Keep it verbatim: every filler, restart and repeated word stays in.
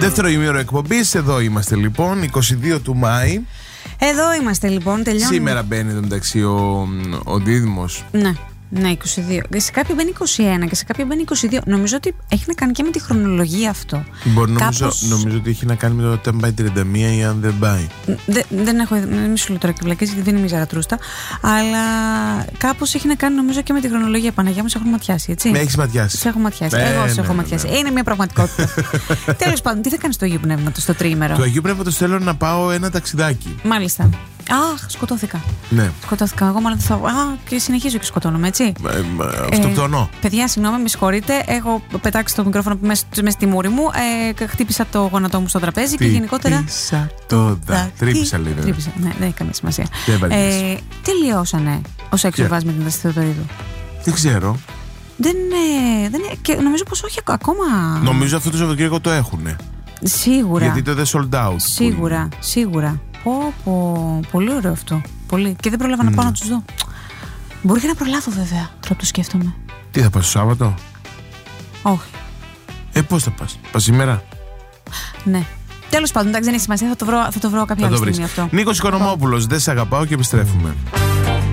Δεύτερο ημίωρο εκπομπής, εδώ είμαστε λοιπόν, είκοσι δύο του Μάη. Εδώ είμαστε λοιπόν, τελειώνουμε. Σήμερα μπαίνει εδώ μεταξύ ο, ο Δίδυμος. Ναι. Ναι, είκοσι δύο. Σε κάποιο μπαίνει είκοσι ένα και σε κάποιο μπαίνει είκοσι δύο. Νομίζω ότι έχει να κάνει και με τη χρονολογία αυτό. Μπορεί, νομίζω, Κάπως... νομίζω ότι έχει να κάνει με το όταν πάει τριάντα μία ή αν δεν πάει. Δε, δεν έχω. Μην σου λέω τώρα και βλακές, γιατί δεν είμαι η Ζαρατρούστα. Αλλά κάπως έχει να κάνει νομίζω και με τη χρονολογία. Παναγιά μου, σε έχουν ματιάσει, έτσι. Με έχει ματιάσει. Σε έχω ματιάσει. Ε, Εγώ σε ναι, έχω ναι, ματιάσει. Ναι. Είναι μια πραγματικότητα. Τέλος πάντων, τι θα κάνει στο Αγίου Πνεύματος, στο τριήμερο. Το Αγίου Πνεύματος θέλω να πάω ένα ταξιδάκι. Μάλιστα. Αχ, σκοτώθηκα. Ναι. Σκοτώθηκα. Εγώ μάλλον θα. Α, και συνεχίζω και σκοτώνομαι, έτσι. Ε, αυτοκτονώ. Ε, παιδιά, συγγνώμη, με συγχωρείτε. Έχω πετάξει το μικρόφωνο μέσα, μέσα στη μούρη μου. Ε, χτύπησα το γόνατό μου στο τραπέζι και γενικότερα. Τρύπησα το δα. Τρύπησα λίγο. Τρύπησα. Ναι, δεν έχει καμία σημασία. Ε, τελειώσανε ο Σεξ Βάζ με την Δάση Θεοδωρίδου. Δεν ξέρω. Δεν είναι. Δεν είναι και νομίζω πως όχι ακόμα. Νομίζω αυτό το Σαββατοκύριακο το έχουνε. Σίγουρα. Γιατί το δεν sold out. Σίγουρα, σίγουρα. Πω, πω, πολύ ωραίο αυτό. Πολύ. Και δεν πρόλαβα mm. να πάω να τους δω. Μπορεί και να προλάβω βέβαια. Τώρα το σκέφτομαι. Τι θα πας το Σάββατο? Όχι. Ε, πώς θα πας? Πας σήμερα? Ναι. Τέλος πάντων, εντάξει, δεν έχει σημασία. Θα το βρω, θα το βρω κάποια άλλη στιγμή αυτό. Νίκος Οικονομόπουλος, δεν σε αγαπάω και επιστρέφουμε.